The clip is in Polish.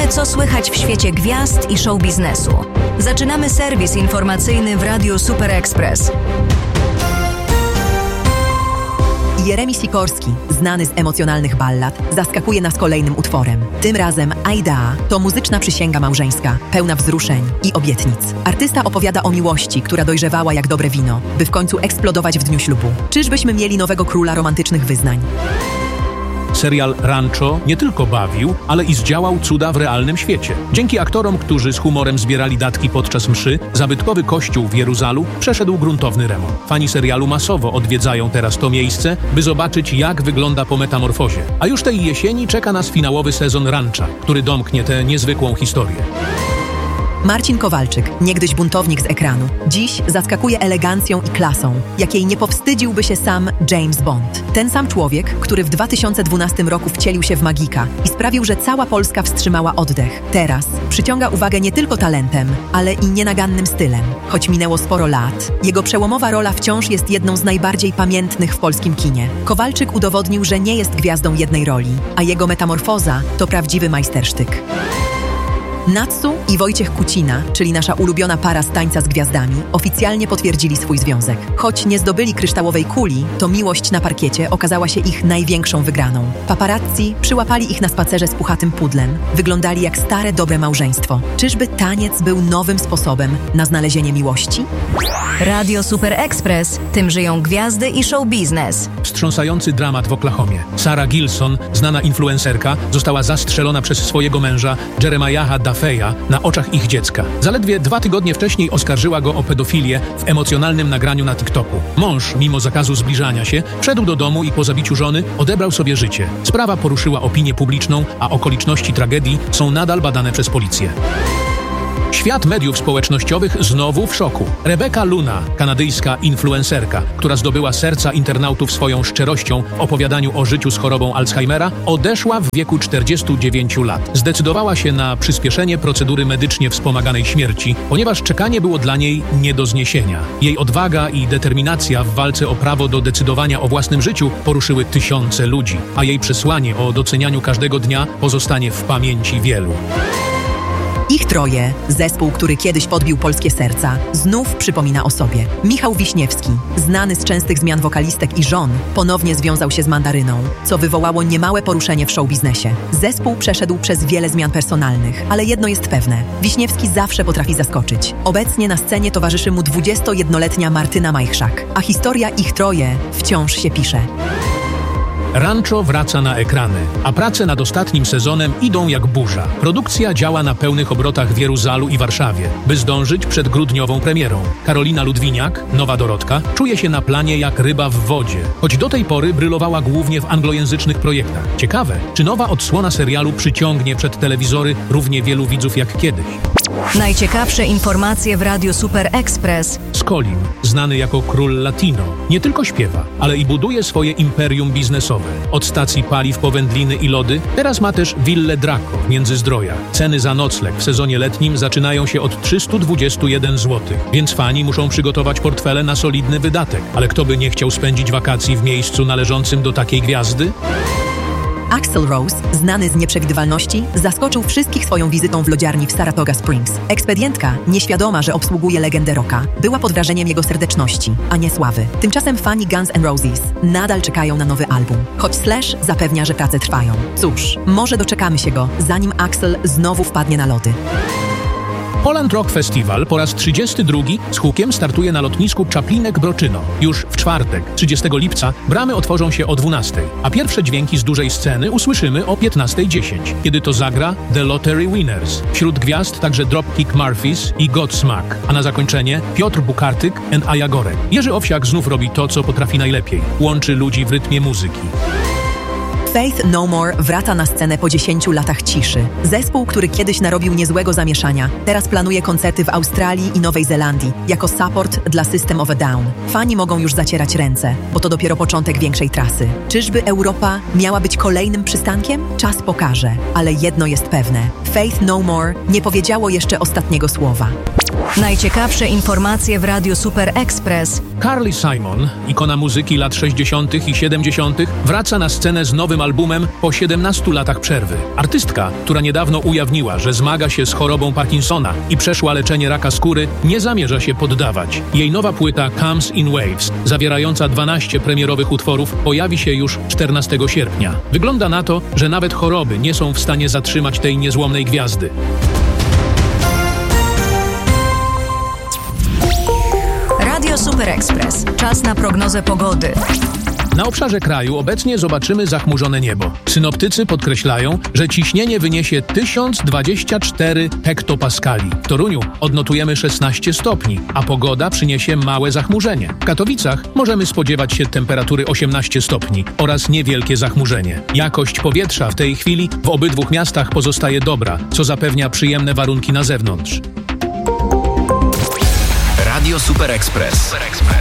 co słychać w świecie gwiazd i show biznesu. Zaczynamy serwis informacyjny w Radiu Super Express. Jeremi Sikorski, znany z emocjonalnych ballad, zaskakuje nas kolejnym utworem. Tym razem Aida to muzyczna przysięga małżeńska, pełna wzruszeń i obietnic. Artysta opowiada o miłości, która dojrzewała jak dobre wino, by w końcu eksplodować w dniu ślubu. Czyżbyśmy mieli nowego króla romantycznych wyznań? Serial Rancho nie tylko bawił, ale i zdziałał cuda w realnym świecie. Dzięki aktorom, którzy z humorem zbierali datki podczas mszy, zabytkowy kościół w Jeruzalu przeszedł gruntowny remont. Fani serialu masowo odwiedzają teraz to miejsce, by zobaczyć, jak wygląda po metamorfozie. A już tej jesieni czeka nas finałowy sezon Rancha, który domknie tę niezwykłą historię. Marcin Kowalczyk, niegdyś buntownik z ekranu, dziś zaskakuje elegancją i klasą, jakiej nie powstydziłby się sam James Bond. Ten sam człowiek, który w 2012 roku wcielił się w magika i sprawił, że cała Polska wstrzymała oddech. Teraz przyciąga uwagę nie tylko talentem, ale i nienagannym stylem. Choć minęło sporo lat, jego przełomowa rola wciąż jest jedną z najbardziej pamiętnych w polskim kinie. Kowalczyk udowodnił, że nie jest gwiazdą jednej roli, a jego metamorfoza to prawdziwy majstersztyk. Natsu i Wojciech Kucina, czyli nasza ulubiona para z Tańca z Gwiazdami, oficjalnie potwierdzili swój związek. Choć nie zdobyli kryształowej kuli, to miłość na parkiecie okazała się ich największą wygraną. Paparazzi przyłapali ich na spacerze z puchatym pudlem. Wyglądali jak stare, dobre małżeństwo. Czyżby taniec był nowym sposobem na znalezienie miłości? Radio Super Express. Tym żyją gwiazdy i show biznes. Wstrząsający dramat w Oklahomie. Sarah Gilson, znana influencerka, została zastrzelona przez swojego męża Jeremiaha Daffeya na oczach ich dziecka. Zaledwie 2 tygodnie wcześniej oskarżyła go o pedofilię w emocjonalnym nagraniu na TikToku. Mąż, mimo zakazu zbliżania się, wszedł do domu i po zabiciu żony odebrał sobie życie. Sprawa poruszyła opinię publiczną, a okoliczności tragedii są nadal badane przez policję. Świat mediów społecznościowych znowu w szoku. Rebecca Luna, kanadyjska influencerka, która zdobyła serca internautów swoją szczerością w opowiadaniu o życiu z chorobą Alzheimera, odeszła w wieku 49 lat. Zdecydowała się na przyspieszenie procedury medycznie wspomaganej śmierci, ponieważ czekanie było dla niej nie do zniesienia. Jej odwaga i determinacja w walce o prawo do decydowania o własnym życiu poruszyły tysiące ludzi, a jej przesłanie o docenianiu każdego dnia pozostanie w pamięci wielu. Ich troje, zespół, który kiedyś podbił polskie serca, znów przypomina o sobie. Michał Wiśniewski, znany z częstych zmian wokalistek i żon, ponownie związał się z Mandaryną, co wywołało niemałe poruszenie w showbiznesie. Zespół przeszedł przez wiele zmian personalnych, ale jedno jest pewne. Wiśniewski zawsze potrafi zaskoczyć. Obecnie na scenie towarzyszy mu 21-letnia Martyna Majchrzak, a historia ich troje wciąż się pisze. Rancho wraca na ekrany, a prace nad ostatnim sezonem idą jak burza. Produkcja działa na pełnych obrotach w Jeruzalu i Warszawie, by zdążyć przed grudniową premierą. Karolina Ludwiniak, nowa Dorotka, czuje się na planie jak ryba w wodzie, choć do tej pory brylowała głównie w anglojęzycznych projektach. Ciekawe, czy nowa odsłona serialu przyciągnie przed telewizory równie wielu widzów jak kiedyś. Najciekawsze informacje w Radiu Super Express. Skolin, znany jako król Latino, nie tylko śpiewa, ale i buduje swoje imperium biznesowe. Od stacji paliw po wędliny i lody, teraz ma też willę Draco w Międzyzdrojach. Ceny za nocleg w sezonie letnim zaczynają się od 321 zł, więc fani muszą przygotować portfele na solidny wydatek. Ale kto by nie chciał spędzić wakacji w miejscu należącym do takiej gwiazdy? Axl Rose, znany z nieprzewidywalności, zaskoczył wszystkich swoją wizytą w lodziarni w Saratoga Springs. Ekspedientka, nieświadoma, że obsługuje legendę rocka, była pod wrażeniem jego serdeczności, a nie sławy. Tymczasem fani Guns N' Roses nadal czekają na nowy album, choć Slash zapewnia, że prace trwają. Cóż, może doczekamy się go, zanim Axl znowu wpadnie na lody. Poland Rock Festival po raz 32 z hukiem startuje na lotnisku Czaplinek-Broczyno. Już w czwartek, 30 lipca, bramy otworzą się o 12, a pierwsze dźwięki z dużej sceny usłyszymy o 15:10, kiedy to zagra The Lottery Winners. Wśród gwiazd także Dropkick Murphys i Godsmack, a na zakończenie Piotr Bukartyk and Aja Gorek. Jerzy Owsiak znów robi to, co potrafi najlepiej. Łączy ludzi w rytmie muzyki. Faith No More wraca na scenę po 10 latach ciszy. Zespół, który kiedyś narobił niezłego zamieszania, teraz planuje koncerty w Australii i Nowej Zelandii jako support dla System of a Down. Fani mogą już zacierać ręce, bo to dopiero początek większej trasy. Czyżby Europa miała być kolejnym przystankiem? Czas pokaże, ale jedno jest pewne. Faith No More nie powiedziało jeszcze ostatniego słowa. Najciekawsze informacje w Radiu Super Express. Carly Simon, ikona muzyki lat 60. i 70., wraca na scenę z nowym albumem po 17 latach przerwy. Artystka, która niedawno ujawniła, że zmaga się z chorobą Parkinsona i przeszła leczenie raka skóry, nie zamierza się poddawać. Jej nowa płyta Comes in Waves, zawierająca 12 premierowych utworów, pojawi się już 14 sierpnia. Wygląda na to, że nawet choroby nie są w stanie zatrzymać tej niezłomnej gwiazdy. Radio Super Express. Czas na prognozę pogody. Na obszarze kraju obecnie zobaczymy zachmurzone niebo. Synoptycy podkreślają, że ciśnienie wyniesie 1024 hektopaskali. W Toruniu odnotujemy 16 stopni, a pogoda przyniesie małe zachmurzenie. W Katowicach możemy spodziewać się temperatury 18 stopni oraz niewielkie zachmurzenie. Jakość powietrza w tej chwili w obydwu miastach pozostaje dobra, co zapewnia przyjemne warunki na zewnątrz. Radio Super Express.